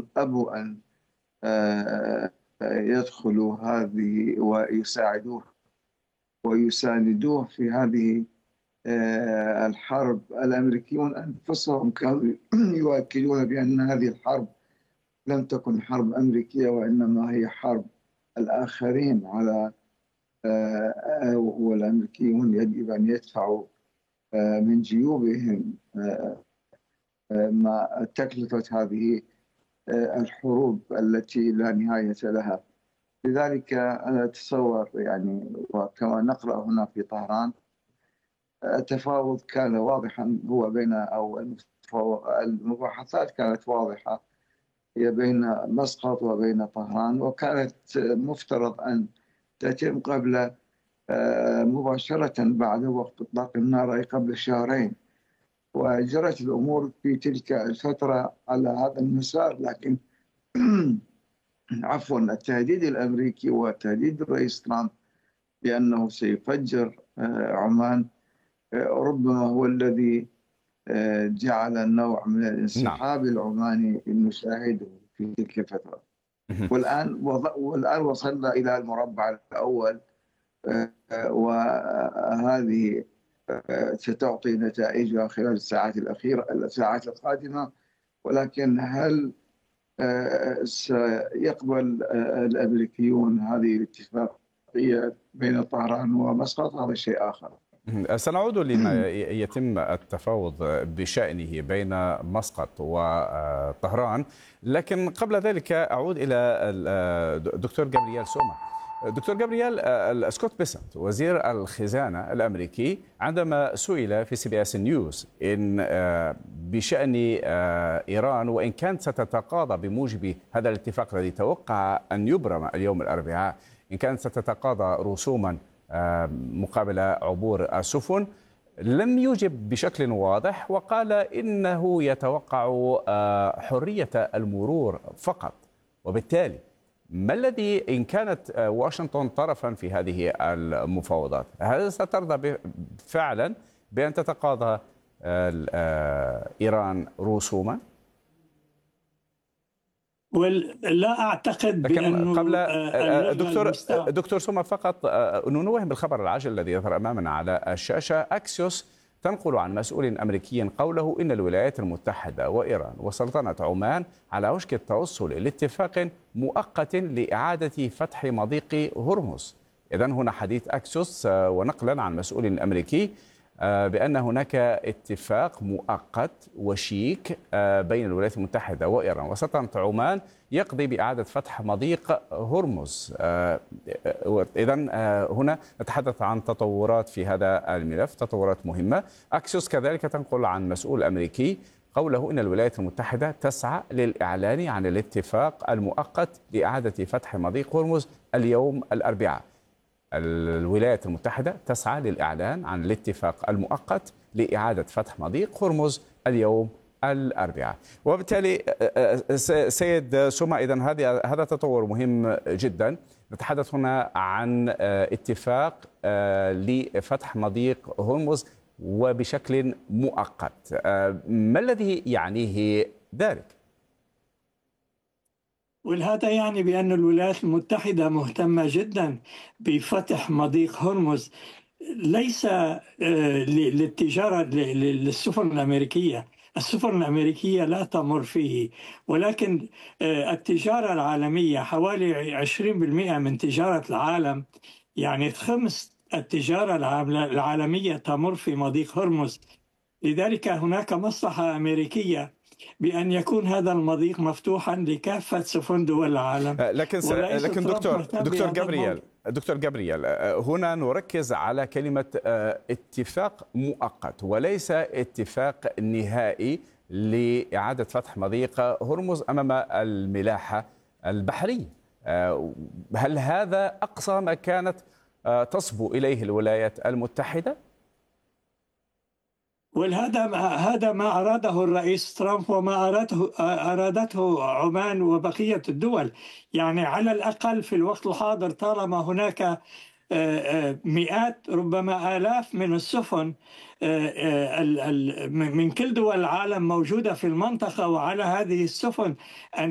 أبوا أن آه، يدخلوا هذه ويساعدوه ويساندوه في هذه الحرب. الأمريكيون أنفسهم كانوا يؤكدون بأن هذه الحرب لم تكن حرب أمريكية، وإنما هي حرب الآخرين على والأمريكيون يجب أن يدفعوا من جيوبهم ما تكلفة هذه الحروب التي لا نهاية لها. لذلك أنا أتصور يعني، وكما نقرأ هنا في طهران، التفاوض كان واضحا هو بين المباحثات كانت واضحة، هي بين مسقط وبين طهران، وكانت مفترض أن تتم قبل مباشرة بعد وقت إطلاق النار، أي قبل شهرين، وجرت الأمور في تلك الفترة على هذا المسار. لكن عفوا، التهديد الأمريكي وتهديد الرئيس ترامب بأنه سيفجر عمان ربما هو الذي جعل نوع من نعم. الانسحاب العماني نشاهده في تلك الفترة. والآن وصلنا إلى المربع الأول، وهذه ستعطي نتائجها خلال الساعات القادمة. ولكن هل سيقبل الأمريكيون هذه الاتفاقية بين طهران ومسقط؟ هذا شيء آخر. سنعود لما يتم التفاوض بشأنه بين مسقط وطهران، لكن قبل ذلك أعود إلى الدكتور جابرييل سوما. دكتور جابرييل، سكوت بيسنت وزير الخزانة الأمريكي عندما سئل في CBS نيوز إن بشأن إيران، وإن كانت ستتقاضى بموجب هذا الاتفاق الذي توقع أن يبرم اليوم الأربعاء، إن كانت ستتقاضى رسوما مقابل عبور السفن، لم يجب بشكل واضح، وقال إنه يتوقع حرية المرور فقط. وبالتالي ما الذي، إن كانت واشنطن طرفا في هذه المفاوضات، هل سترضى فعلا بأن تتقاضى إيران رسوما؟ لا أعتقد لكن قبل بأنه دكتور سوما، فقط ننوه بالخبر العاجل الذي يظهر أمامنا على الشاشة. أكسيوس تنقل عن مسؤول أمريكي قوله إن الولايات المتحدة وإيران وسلطنة عمان على وشك التوصل لاتفاق مؤقت لإعادة فتح مضيق هرمز. إذن هنا حديث أكسيوس ونقلا عن مسؤول أمريكي بأن هناك اتفاق مؤقت وشيك بين الولايات المتحدة وإيران وسلطنة عمان يقضي بإعادة فتح مضيق هرمز. إذن هنا نتحدث عن تطورات في هذا الملف، تطورات مهمة. أكسيوس كذلك تنقل عن مسؤول أمريكي قوله إن الولايات المتحدة تسعى للإعلان عن الاتفاق المؤقت لإعادة فتح مضيق هرمز اليوم الأربعاء. الولايات المتحدة تسعى للإعلان عن الاتفاق المؤقت لإعادة فتح مضيق هرمز اليوم الأربعاء. وبالتالي سيد سوما، إذن هذا تطور مهم جدا. نتحدث هنا عن اتفاق لفتح مضيق هرمز وبشكل مؤقت. ما الذي يعنيه ذلك؟ وهذا يعني بأن الولايات المتحدة مهتمة جدا بفتح مضيق هرمز، ليس للتجارة للسفن الأمريكية. السفن الأمريكية لا تمر فيه، ولكن التجارة العالمية حوالي 20% من تجارة العالم، يعني خمس التجارة العالمية تمر في مضيق هرمز. لذلك هناك مصلحة أمريكية بأن يكون هذا المضيق مفتوحا لكافة سفن دول العالم. لكن دكتور جابرييل، هنا نركز على كلمة اتفاق مؤقت وليس اتفاق نهائي لإعادة فتح مضيق هرمز أمام الملاحة البحرية. هل هذا أقصى ما كانت تصبو إليه الولايات المتحدة؟ هذا ما أراده الرئيس ترامب وما أرادته عمان وبقية الدول. يعني على الأقل في الوقت الحاضر، طالما هناك مئات ربما آلاف من السفن من كل دول العالم موجودة في المنطقة، وعلى هذه السفن أن